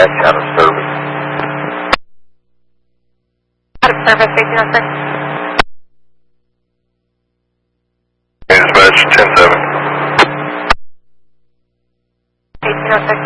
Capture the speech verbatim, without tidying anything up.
dispatch out of service. Out of service, eighteen oh six. Dispatch ten seven. eighteen oh six.